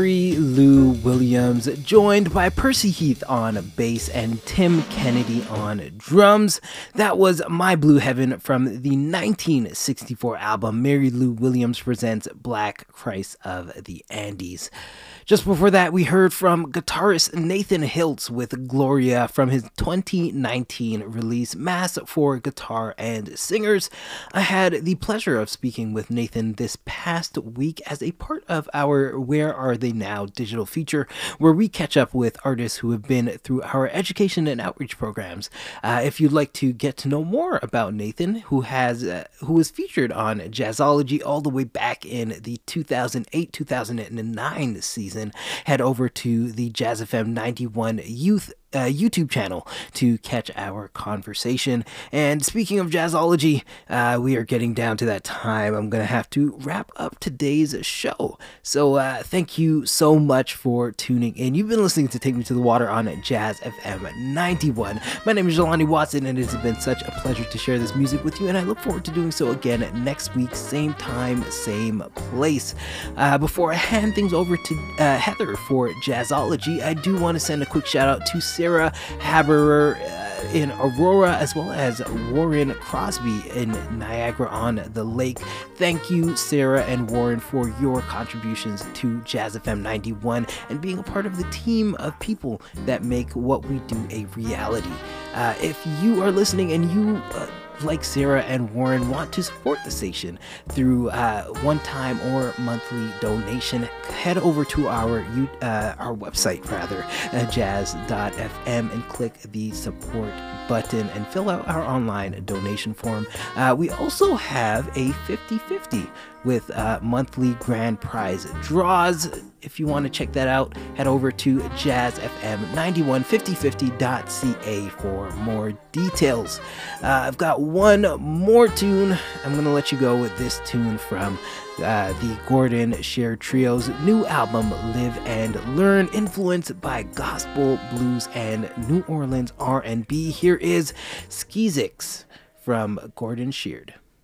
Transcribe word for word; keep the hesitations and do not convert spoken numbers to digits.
Mary Lou Williams, joined by Percy Heath on bass and Tim Kennedy on drums. That was My Blue Heaven from the nineteen sixty-four album Mary Lou Williams Presents Black Christ of the Andes. Just before that, we heard from guitarist Nathan Hiltz with Gloria from his twenty nineteen release Mass for Guitar and Singers. I had the pleasure of speaking with Nathan this past week as a part of our Where Are They Now digital feature, where we catch up with artists who have been through our education and outreach programs. Uh, if you'd like to get to know more about Nathan, who has uh, who was featured on Jazzology all the way back in the two thousand eight two thousand nine season, head over to the Jazz F M ninety-one Youth Uh, YouTube channel to catch our conversation. And speaking of Jazzology, uh, we are getting down to that time. I'm going to have to wrap up today's show. So uh, thank you so much for tuning in. You've been listening to Take Me to the Water on Jazz F M ninety-one. My name is Jelani Watson, and it has been such a pleasure to share this music with you, and I look forward to doing so again next week, same time, same place. Uh, before I hand things over to uh, Heather for Jazzology, I do want to send a quick shout out to Sarah Haberer uh, in Aurora, as well as Warren Crosby in Niagara on the Lake. Thank you, Sarah and Warren, for your contributions to Jazz F M ninety-one and being a part of the team of people that make what we do a reality. Uh, if you are listening and you uh, like Sarah and Warren, want to support the station through uh, one-time or monthly donation, head over to our uh, our website, rather, uh, jazz dot f m, and click the support button and fill out our online donation form. Uh, we also have a fifty-fifty with uh, monthly grand prize draws. If you want to check that out, head over to jazz f m ninety-one fifty fifty dot c a for more details. Uh, I've got one more tune. I'm going to let you go with this tune from uh, the Gordon Sheard Trio's new album, Live and Learn, influenced by gospel, blues, and New Orleans R and B. Here is Skeezix from Gordon Sheard.